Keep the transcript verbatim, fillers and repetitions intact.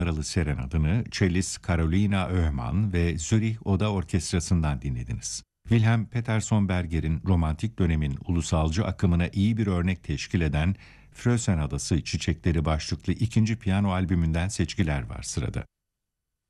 numaralı serenadını cellist Carolina Öhman ve Zürih Oda Orkestrası'ndan dinlediniz. Wilhelm Peterson Berger'in romantik dönemin ulusalcı akımına iyi bir örnek teşkil eden Frösen Adası Çiçekleri başlıklı ikinci piyano albümünden seçkiler var sırada.